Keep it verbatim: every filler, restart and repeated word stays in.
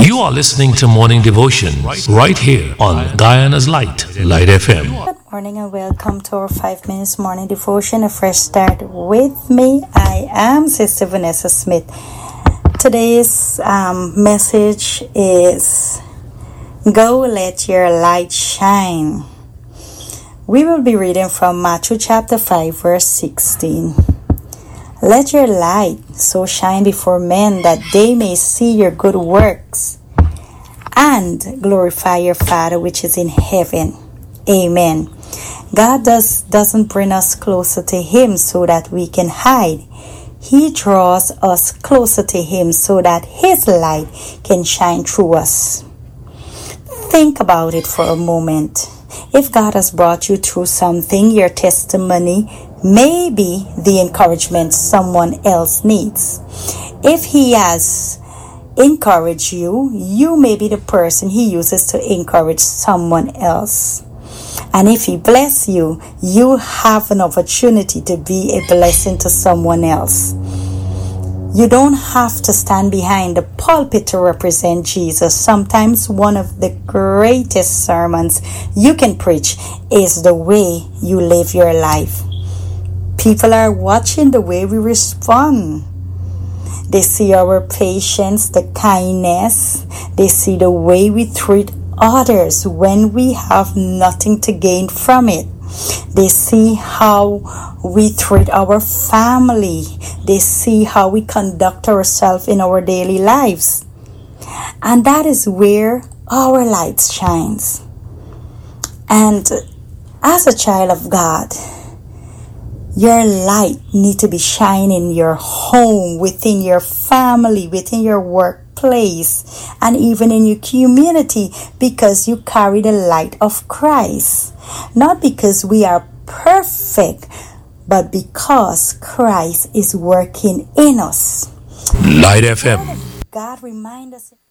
You are listening to Morning Devotion right here on Guyana's Light, Light F M. Good morning and welcome to our five minutes morning devotion. A fresh start with me. I am Sister Vanessa Smith. Today's um, message is Go Let Your Light Shine. We will be reading from Matthew chapter five verse sixteen. Let your light so shine before men that they may see your good works and glorify your Father which is in heaven. Amen. God does, doesn't bring us closer to Him so that we can hide. He draws us closer to Him so that His light can shine through us. Think about it for a moment. If God has brought you through something, your testimony may be the encouragement someone else needs. If He has encouraged you, you may be the person He uses to encourage someone else. And if He bless you, you have an opportunity to be a blessing to someone else. You don't have to stand behind the pulpit to represent Jesus. Sometimes one of the greatest sermons you can preach is the way you live your life. People are watching the way we respond. They see our patience, the kindness. They see the way we treat others when we have nothing to gain from it. They see how we treat our family. They see how we conduct ourselves in our daily lives. And that is where our light shines. And as a child of God, your light need to be shining in your home, within your family, within your workplace, and even in your community, because you carry the light of Christ. Not because we are perfect, but because Christ is working in us. Light F M. God remind us.